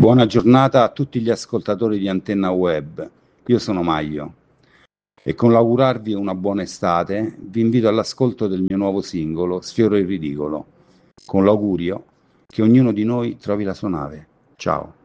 Buona giornata a tutti gli ascoltatori di Antenna Web. Io sono Maglio e con l'augurarvi una buona estate vi invito all'ascolto del mio nuovo singolo Sfioro il ridicolo, con l'augurio che ognuno di noi trovi la sua nave. Ciao.